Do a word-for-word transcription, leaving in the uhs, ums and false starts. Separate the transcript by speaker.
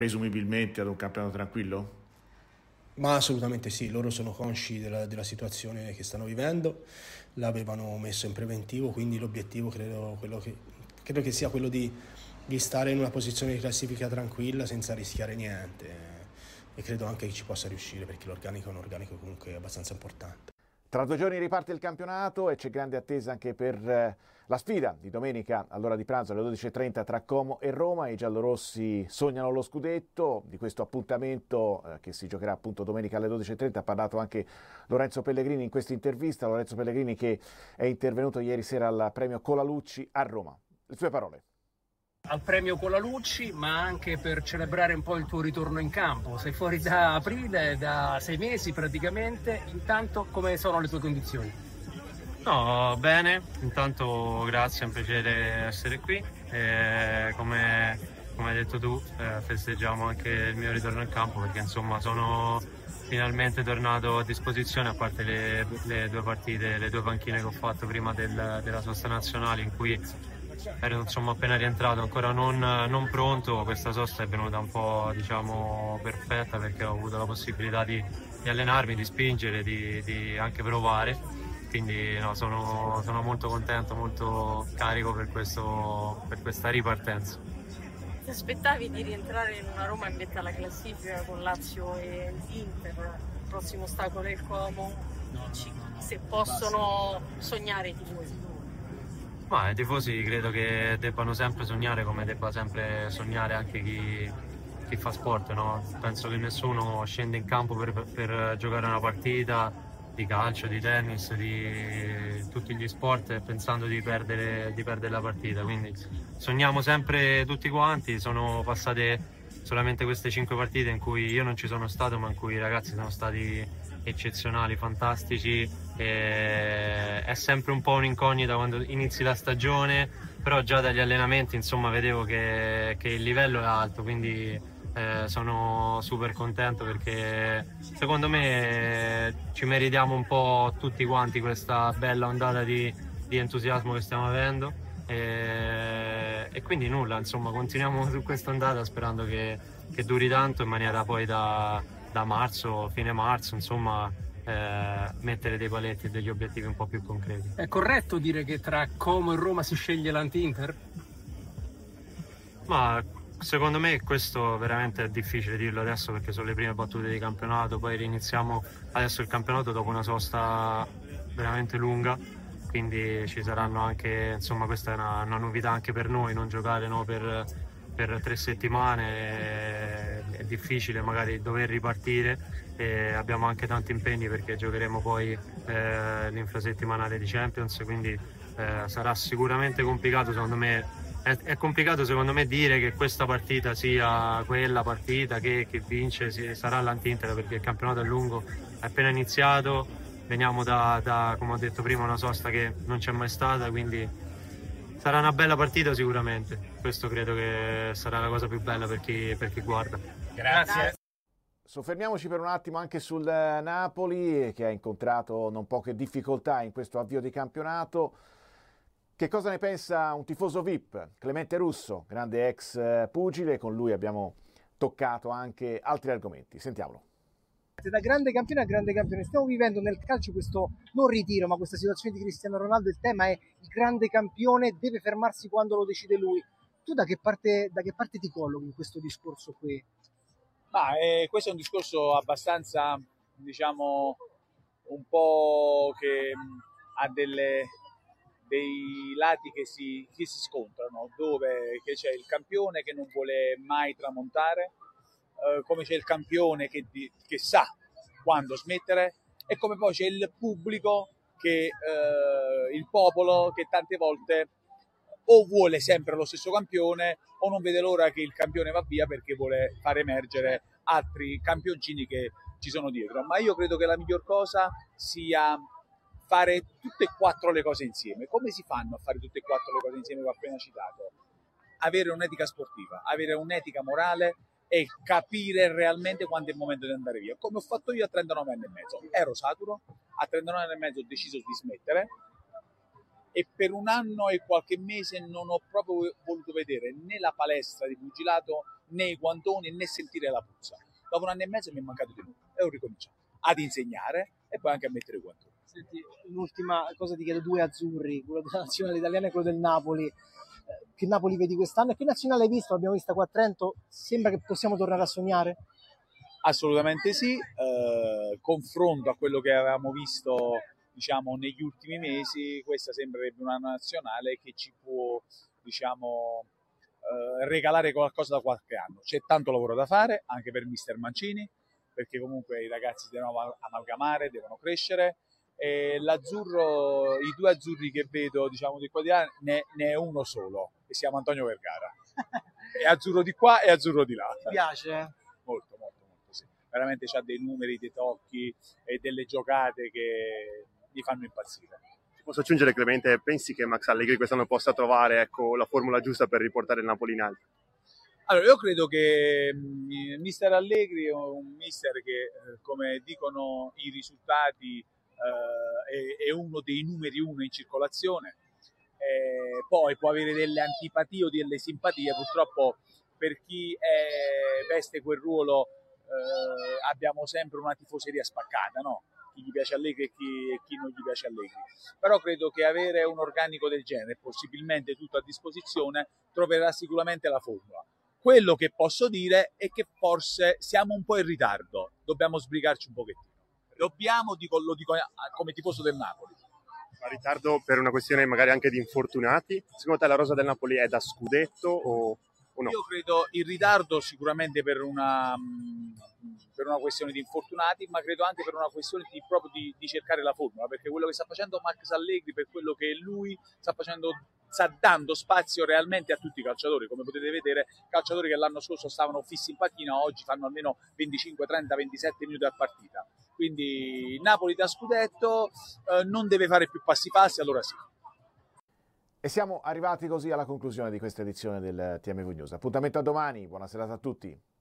Speaker 1: presumibilmente ad un campionato tranquillo?
Speaker 2: Ma assolutamente sì, loro sono consci della, della situazione che stanno vivendo, l'avevano messo in preventivo, quindi l'obiettivo credo, quello che, credo che sia quello di, di stare in una posizione di classifica tranquilla senza rischiare niente e credo anche che ci possa riuscire perché l'organico è un organico comunque abbastanza importante.
Speaker 3: Tra due giorni riparte il campionato e c'è grande attesa anche per eh, la sfida di domenica all'ora di pranzo alle dodici e trenta tra Como e Roma. I giallorossi sognano lo scudetto. Di questo appuntamento eh, che si giocherà appunto domenica alle dodici e trenta ha parlato anche Lorenzo Pellegrini in questa intervista. Lorenzo Pellegrini che è intervenuto ieri sera al premio Colalucci a Roma. Le sue parole.
Speaker 4: Al premio Colalucci, ma anche per celebrare un po' il tuo ritorno in campo. Sei fuori da aprile, da sei mesi praticamente. Intanto, come sono le tue condizioni?
Speaker 5: No, bene. Intanto grazie, è un piacere essere qui. E come, come hai detto tu, eh, festeggiamo anche il mio ritorno in campo perché insomma sono finalmente tornato a disposizione, a parte le, le due partite, le due panchine che ho fatto prima del, della sosta nazionale in cui ero insomma appena rientrato, ancora non, non pronto. Questa sosta è venuta un po' diciamo perfetta perché ho avuto la possibilità di, di allenarmi, di spingere, di, di anche provare, quindi no, sono, sono molto contento, molto carico per, questo, per questa ripartenza.
Speaker 6: Ti aspettavi di rientrare in una Roma in vetta alla classifica con Lazio e Inter? Il prossimo ostacolo è il Como, se possono sognare i tifosi?
Speaker 5: Ma i tifosi credo che debbano sempre sognare come debba sempre sognare anche chi, chi fa sport, no? Penso che nessuno scende in campo per, per giocare una partita di calcio, di tennis, di tutti gli sport pensando di perdere, di perdere la partita, quindi sogniamo sempre tutti quanti. Sono passate solamente queste cinque partite in cui io non ci sono stato ma in cui i ragazzi sono stati eccezionali, fantastici. E è sempre un po' un'incognita quando inizi la stagione, però già dagli allenamenti insomma vedevo che, che il livello è alto, quindi eh, sono super contento perché secondo me ci meritiamo un po' tutti quanti questa bella ondata di, di entusiasmo che stiamo avendo e, e quindi nulla, insomma continuiamo su questa ondata sperando che, che duri tanto in maniera poi da, da marzo, fine marzo, insomma Eh, mettere dei paletti e degli obiettivi un po' più concreti.
Speaker 4: È corretto dire che tra Como e Roma si sceglie l'anti-Inter?
Speaker 5: Ma secondo me questo veramente è difficile dirlo adesso perché sono le prime battute di campionato, poi riniziamo adesso il campionato dopo una sosta veramente lunga, quindi ci saranno anche, insomma questa è una, una novità anche per noi, non giocare no, per, per tre settimane, è, è difficile magari dover ripartire. E abbiamo anche tanti impegni perché giocheremo poi eh, l'infrasettimanale di Champions, quindi eh, sarà sicuramente complicato secondo me. È, è complicato secondo me dire che questa partita sia quella partita che, che vince si, sarà l'anti-Inter perché il campionato è lungo, è appena iniziato, veniamo da, da come ho detto prima una sosta che non c'è mai stata, quindi sarà una bella partita sicuramente. Questo credo che sarà la cosa più bella per chi, per chi guarda.
Speaker 4: Grazie.
Speaker 3: Soffermiamoci per un attimo anche sul Napoli che ha incontrato non poche difficoltà in questo avvio di campionato. Che cosa ne pensa un tifoso V I P? Clemente Russo, grande ex pugile, con lui abbiamo toccato anche altri argomenti. Sentiamolo.
Speaker 7: Da grande campione a grande campione stiamo vivendo nel calcio questo non ritiro ma questa situazione di Cristiano Ronaldo. Il tema è il grande campione deve fermarsi quando lo decide lui. Tu da che parte, da che parte ti collochi in questo discorso qui?
Speaker 8: Ma eh, questo è un discorso abbastanza, diciamo, un po' che mh, ha delle, dei lati che si, che si scontrano, dove che c'è il campione che non vuole mai tramontare, eh, come c'è il campione che, di, che sa quando smettere, e come poi c'è il pubblico, che eh, il popolo che tante volte o vuole sempre lo stesso campione o non vede l'ora che il campione va via perché vuole far emergere altri campioncini che ci sono dietro. Ma io credo che la miglior cosa sia fare tutte e quattro le cose insieme. Come si fanno a fare tutte e quattro le cose insieme che ho appena citato? Avere un'etica sportiva, avere un'etica morale e capire realmente quando è il momento di andare via. Come ho fatto io a trentanove anni e mezzo. Ero saturo, a trentanove anni e mezzo ho deciso di smettere e per un anno e qualche mese non ho proprio voluto vedere né la palestra di pugilato né i guantoni né sentire la puzza. Dopo un anno e mezzo mi è mancato di nuovo e ho ricominciato ad insegnare e poi anche a mettere i guantoni.
Speaker 7: Senti, un'ultima cosa ti chiedo, due azzurri, quello della nazionale italiana e quello del Napoli. Che Napoli vedi quest'anno e che nazionale hai visto? L'abbiamo vista qua a Trento, sembra che possiamo tornare a sognare?
Speaker 8: Assolutamente sì, eh, confronto a quello che avevamo visto, diciamo, negli ultimi mesi, questa sembrerebbe una nazionale che ci può, diciamo, eh, regalare qualcosa da qualche anno. C'è tanto lavoro da fare anche per mister Mancini, perché comunque i ragazzi devono amalgamare, devono crescere. E l'azzurro, i due azzurri che vedo, diciamo, di qua di là, ne, ne è uno solo, che si chiama Antonio Vergara. È azzurro di qua e azzurro di là.
Speaker 7: Ti piace?
Speaker 8: Molto, molto, molto, sì. Veramente c'ha dei numeri, dei tocchi e delle giocate che mi fanno impazzire.
Speaker 9: Posso aggiungere, Clemente, pensi che Max Allegri quest'anno possa trovare, ecco, la formula giusta per riportare il Napoli in alto?
Speaker 8: Allora, io credo che mh, mister Allegri è un mister che, eh, come dicono i risultati, Uh, è, è uno dei numeri uno in circolazione, eh, poi può avere delle antipatie o delle simpatie. Purtroppo per chi è, veste quel ruolo uh, abbiamo sempre una tifoseria spaccata, no? Chi gli piace Allegri e chi, e chi non gli piace Allegri, però credo che avere un organico del genere, possibilmente tutto a disposizione, troverà sicuramente la formula. Quello che posso dire è che forse siamo un po' in ritardo, dobbiamo sbrigarci un pochettino. Dobbiamo, dico, lo dico come tifoso del Napoli.
Speaker 9: Ma ritardo per una questione magari anche di infortunati? Secondo te la rosa del Napoli è da scudetto o, o no?
Speaker 8: Io credo in ritardo sicuramente per una, per una questione di infortunati, ma credo anche per una questione di, proprio di, di cercare la formula, perché quello che sta facendo Max Allegri, per quello che è lui, sta facendo, sta dando spazio realmente a tutti i calciatori. Come potete vedere, calciatori che l'anno scorso stavano fissi in panchina oggi fanno almeno venticinque, trenta, ventisette minuti a partita. Quindi il Napoli da scudetto eh, non deve fare più passi falsi, allora sì.
Speaker 3: E siamo arrivati così alla conclusione di questa edizione del T M V News. Appuntamento a domani, buona serata a tutti.